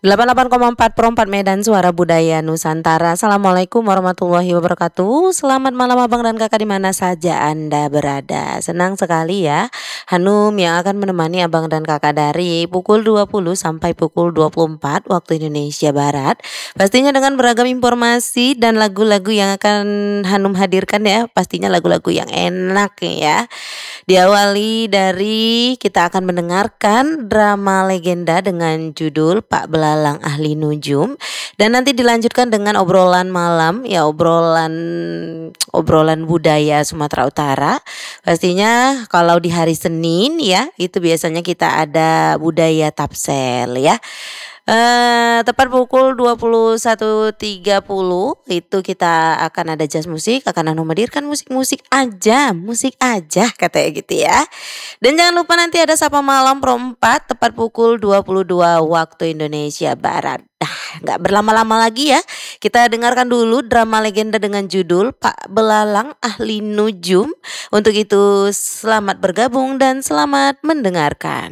88,4 Pro 4 Medan Suara Budaya Nusantara. Assalamualaikum warahmatullahi wabarakatuh. Selamat malam abang dan kakak di mana saja Anda berada. Senang sekali ya Hanum yang akan menemani abang dan kakak dari pukul 20 sampai pukul 24 waktu Indonesia Barat. Pastinya dengan beragam informasi dan lagu-lagu yang akan Hanum hadirkan ya. Pastinya lagu-lagu yang enak ya. Diawali dari kita akan mendengarkan drama legenda dengan judul Pak Belalang Ahli Nujum, dan nanti dilanjutkan dengan obrolan malam ya, obrolan budaya Sumatera Utara. Pastinya kalau di hari Senin ya itu biasanya kita ada budaya Tapsel ya. Tepat pukul 21.30 itu kita akan ada jazz musik, akan menghadirkan musik aja katanya gitu ya. Dan jangan lupa nanti ada Sapa Malam Pro 4 tepat pukul 22 waktu Indonesia Barat. Nah, nggak berlama-lama lagi ya. Kita dengarkan dulu drama legenda dengan judul Pak Belalang Ahli Nujum. Untuk itu selamat bergabung dan selamat mendengarkan.